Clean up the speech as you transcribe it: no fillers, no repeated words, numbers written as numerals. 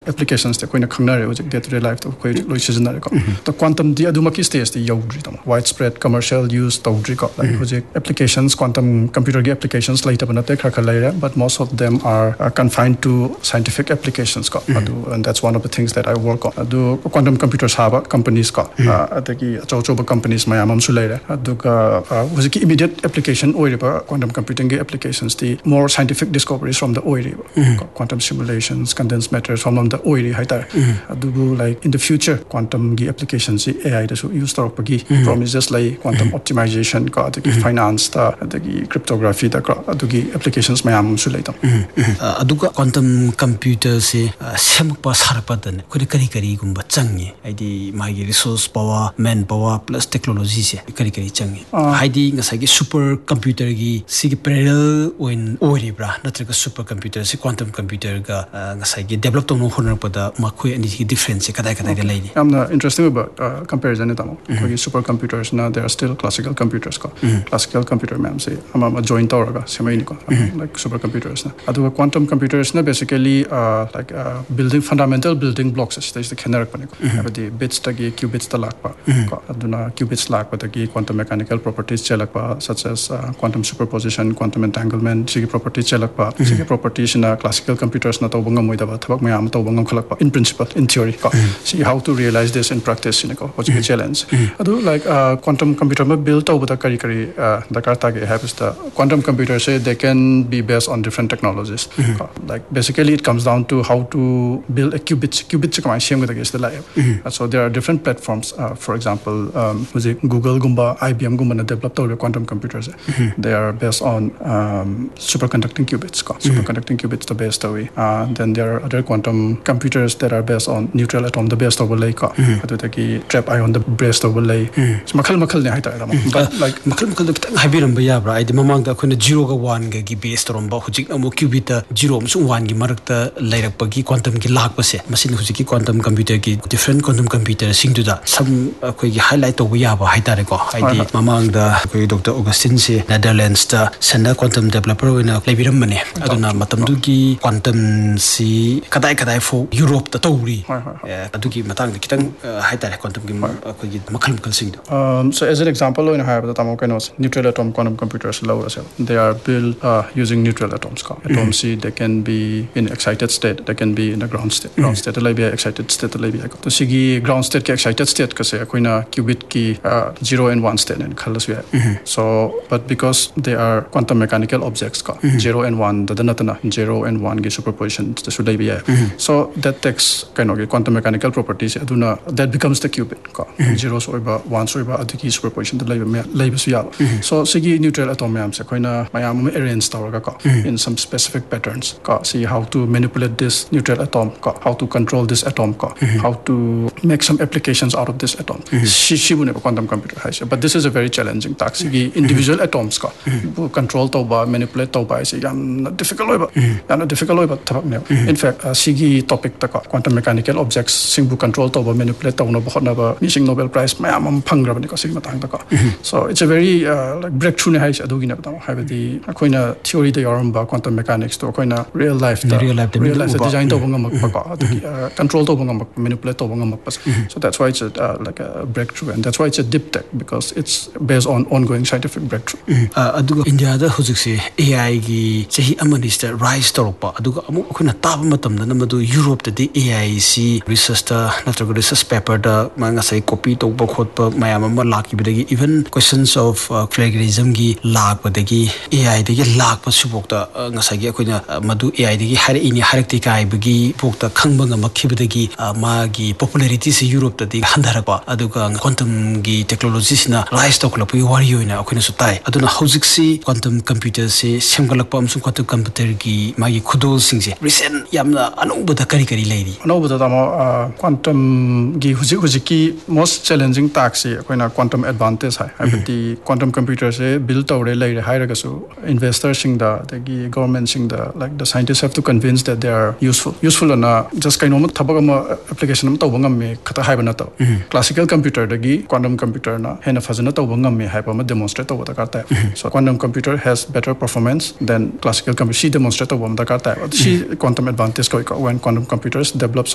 applications te koina khangnare hojik day to day life to koi loi sijanare ko to quantum di adumaki stage te yaudri tama widespread commercial use tawdri ko like hojik applications quantum computer ge applications later banate khakha laira but most of them are confined to scientific applications ko and that's one of the things that I work on adu quantum computers haba companies ko adagi choba companies mayamam su laira aduga hojik immediate application oiriba quantum computing ge applications the more scientific discoveries from the oiriba quantum simulations condensed matter from the oiri haita adubu like in the future quantum ge applications AI da su use torpagi promises like quantum optimization ko adagi finance ta adagi cryptography da ko adugi applications mayam su laita aduga quantum computer se sempa sarpadan ko kari gumba changi aidi magi resource power man power plus technology se kari changi haidi ngasai gi super computer gi sig parallel oin oribra natraga super computer se quantum computer ga ngasai gi develop tonu honor pada makoi ani gi difference kadai laini amna interesting about comparison etamo ko gi super computers na there are still classical computers ko classical computer ma'am say ama join toraga semaini ko like super computers na adu quantum computers na basically like building fundamental building blocks is the khenarak paniko abadi bits tagi qubits ta lakpa ko aduna qubits lakpa tagi quantum mechanical properties chelakpa such as quantum superposition quantum entanglement sigi properties chelakpa sigi properties na classical computers na tawbanga moidaba thabak mayam tawbanga khalakpa in principle in theory ko see how to realize this in practice ko what's the challenge adu like quantum computer ma build tawbada kari dakar tage happens the quantum computers say they can be based on different technologies like basically it comes down to how to build a qubits kamai same gada is the like so there are different platforms for example Google gumba IBM gumba na develop tawre quantum computers they are based on superconducting qubits superconducting qubits the based away then there are other quantum computers that are based on neutral atom the based over lay ka adutaki trap ion the based over lay so makal ne haita but like makal kitang habiram ba yabra ai mamang da khona 0 ga 1 ga gi based rom ba hujik amu qubit 0 amsung 1 gi marakta lairakpagi quantum ki lakpase machine hujiki quantum computer ki different quantum computer singduda some koi gi highlight to yaba haitare ko haidi mamang da koi Dr. Augustine se Netherlands da senda quantum developer wena leibiram mane aduna matamdu gi quantum si kadai fo Europe da tawri adugi matang da kitang haitare quantum gi koi gi makal singdu so as an example in have the tamo kainos neutral atom quantum computers low as well they are built using neutral atoms atoms they can be in excited state they can be in a ground state like excited state like to sigi ground state ke excited state ka se koina qubit ki 0 and 1 state and khalas we so but because they are quantum mechanical objects ka 0 and 1 the natana 0 and 1 gi superposition to should be so that takes kind of quantum mechanical properties aduna that becomes the qubit ka 0 so ba 1 so ba adiki superposition the label su ya so sigi neutral atom yam se koina mayam arrange tawra ka in some specific patterns ka see how to manipulate this neutral atom how to control this atom how to make some applications out of this atom shibune quantum computer has but this is a very challenging task individual atoms control to ba manipulate to ba is difficult ba thabak ne in fact sigi topic ta quantum mechanical objects singbu control to ba manipulate to no ba ba missing Nobel Prize mayam phangra ba ni ko sigi matang ta so it's a very like breakthrough ne has adugina ba habadi akoina theory da yarum ba quantum mechanics to akoina real life design to ngam pa control to ngam manipulate to ngam pa so that's why it's like a breakthrough and that's why it's a deep tech because it's based on ongoing scientific breakthrough aduga India da hujik se AI gi chahi amani sta rise torpa aduga amu khuna tab matam da namadu Europe da AI si research ta natraga research paper da manga sai copy to ba khot pa mayam ma laki bidagi even questions of plagiarism gi lak badagi AI da gi lak pa subok da ngasai gi akoina madu AI da gi hari ini harakti kai bagi pokta khangba ngamakibadagi magi popularity se Europe da di handarakpa aduga quantum gi technology sina rise to club wari yoina akoina su tai aduna hojik si quantum computer se semgalakpa amsung quantum computer gi magi khudol singse recent yamna anubada kari leidi anubada tamo quantum gi hujik ki most challenging task se akoina quantum advantage hai abati quantum computer se build tawre leire hairaga su investors sing da gi government sing da like the scientists have to convince that they are useful na just kind of thabak ama application am tawba ngam me khata haiba na taw classical computer dagi quantum computer na hena fazana tawba ngam me haiba ma demonstrate tawba ta karta so quantum computer has better performance than classical computer she demonstrate tawba ta karta she quantum advantage ko when quantum computers develop